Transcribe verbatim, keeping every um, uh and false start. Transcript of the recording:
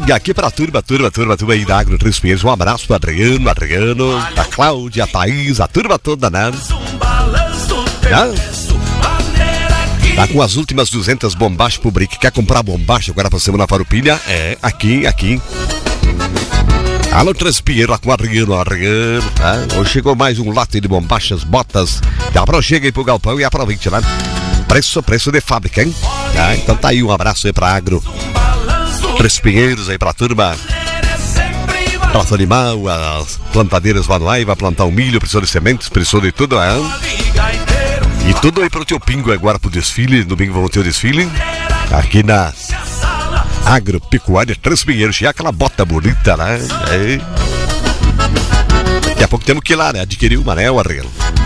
Liga aqui pra turma, turma, turma, turma aí da Agro Três Pinheiros. Um abraço pro Adriano, Adriano, a Cláudia, a Thaís, a turma toda, né? Tá? Tá com as últimas duzentas bombachas pro Brick. Quer comprar bombacha agora pra semana Farupilha? É, aqui, aqui. Alô, Três Pinheiros, com o Adriano, Adriano, tá? Hoje chegou mais um lote de bombachas, botas. Já chega aí pro galpão e aproveite, né? Preço, preço de fábrica, hein? Tá? Então tá aí, um abraço aí pra Agro Três Pinheiros aí pra turma. Trato animal, as plantadeiras manuais, vai plantar um milho, precisou de sementes, precisou de tudo, é? E tudo aí pro teu pingo agora pro desfile. Domingo vamos ter o desfile aqui na Agropecuária Três Pinheiros. E aquela bota bonita, né? É. Daqui a pouco temos que ir lá, né? Adquirir uma, né, o Arrelo?